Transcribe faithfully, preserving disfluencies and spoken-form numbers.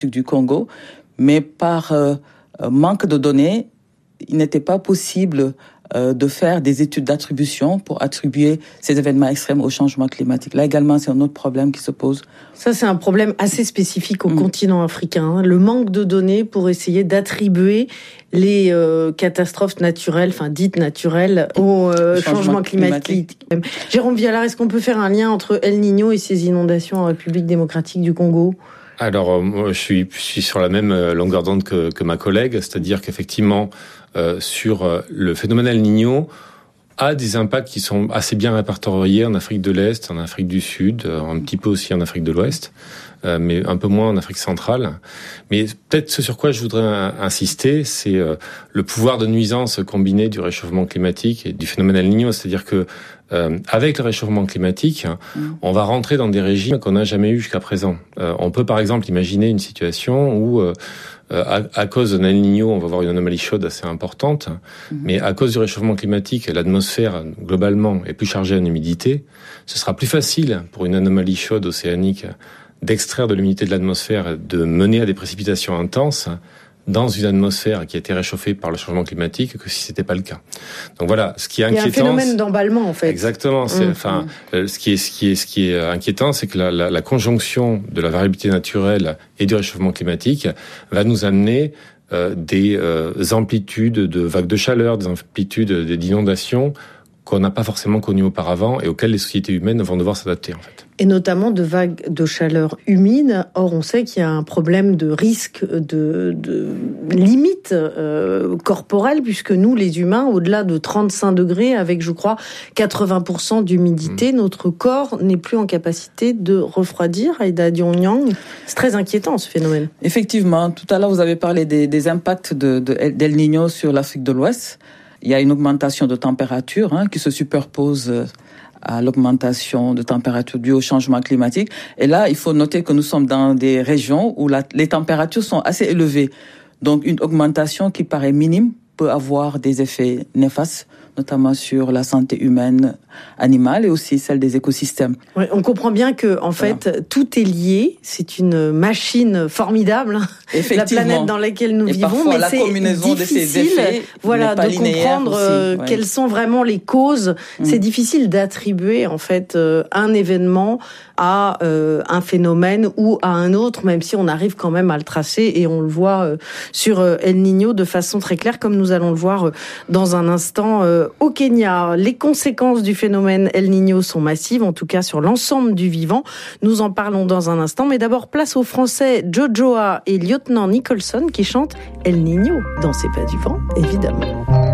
du Congo, mais par euh, manque de données, il n'était pas possible euh, de faire des études d'attribution pour attribuer ces événements extrêmes au changement climatique. Là également, c'est un autre problème qui se pose. Ça, c'est un problème assez spécifique au mmh. continent africain, hein, le manque de données pour essayer d'attribuer les euh, catastrophes naturelles, enfin dites naturelles, au euh, changement, changement climatique. climatique. Jérôme Vialard, est-ce qu'on peut faire un lien entre El Niño et ces inondations en République démocratique du Congo ? Alors, moi, je suis, je suis sur la même longueur d'onde que, que ma collègue, c'est-à-dire qu'effectivement, euh, sur le phénomène El Niño, a des impacts qui sont assez bien répertoriés en Afrique de l'Est, en Afrique du Sud, un petit peu aussi en Afrique de l'Ouest, euh, mais un peu moins en Afrique centrale. Mais peut-être ce sur quoi je voudrais insister, c'est euh, le pouvoir de nuisance combiné du réchauffement climatique et du phénomène El Niño, c'est-à-dire que Euh, avec le réchauffement climatique, mmh. on va rentrer dans des régimes qu'on n'a jamais eu jusqu'à présent. Euh, on peut par exemple imaginer une situation où, euh, à, à cause d'un El Niño, on va avoir une anomalie chaude assez importante, mmh. mais à cause du réchauffement climatique, l'atmosphère globalement est plus chargée en humidité. Ce sera plus facile pour une anomalie chaude océanique d'extraire de l'humidité de l'atmosphère, de mener à des précipitations intenses dans une atmosphère qui a été réchauffée par le changement climatique que si c'était pas le cas. Donc voilà, ce qui est inquiétant. Il y a un phénomène d'emballement en fait. Exactement. C'est, mmh, mmh. enfin, euh, ce qui est, ce qui est, ce qui est inquiétant, c'est que la, la, la conjonction de la variabilité naturelle et du réchauffement climatique va nous amener euh, des euh, amplitudes de vagues de chaleur, des amplitudes d'inondations qu'on n'a pas forcément connues auparavant et auxquelles les sociétés humaines vont devoir s'adapter en fait. Et notamment de vagues de chaleur humides. Or, on sait qu'il y a un problème de risque, de, de limite euh, corporelle, puisque nous, les humains, au-delà de trente-cinq degrés, avec, je crois, quatre-vingts pour cent d'humidité, mmh. notre corps n'est plus en capacité de refroidir. Aïda Dionyang, c'est très inquiétant, ce phénomène. Effectivement. Tout à l'heure, vous avez parlé des, des impacts de, de, d'El Niño sur l'Afrique de l'Ouest. Il y a une augmentation de température hein, qui se superpose à l'augmentation de température due au changement climatique. Et là, il faut noter que nous sommes dans des régions où la, les températures sont assez élevées. Donc, une augmentation qui paraît minime peut avoir des effets néfastes, notamment sur la santé humaine, animale et aussi celle des écosystèmes. Ouais, on comprend bien que, en fait, voilà. tout est lié. C'est une machine formidable, la planète dans laquelle nous et vivons, mais la c'est combinaison difficile, de ces effets voilà, de comprendre aussi, ouais. quelles sont vraiment les causes. Mmh. C'est difficile d'attribuer, en fait, un événement à euh, un phénomène ou à un autre, même si on arrive quand même à le tracer et on le voit euh, sur euh, El Niño de façon très claire, comme nous allons le voir euh, dans un instant euh, au Kenya. Les conséquences du phénomène El Niño sont massives, en tout cas sur l'ensemble du vivant. Nous en parlons dans un instant, mais d'abord place aux Français Jojoa et Lieutenant Nicholson qui chantent El Niño dans C'est pas du vent, évidemment.